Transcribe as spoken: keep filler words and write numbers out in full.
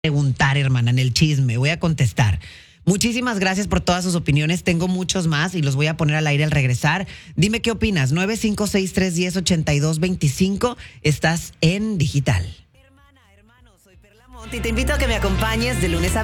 preguntar, hermana, en el chisme, voy a contestar. Muchísimas gracias por todas sus opiniones. Tengo muchos más y los voy a poner al aire al regresar. Dime qué opinas. nueve cinco seis, tres uno cero, ocho dos dos cinco. Estás en Digital. Hermana, hermano, soy Perla Monte y te invito a que me acompañes de lunes a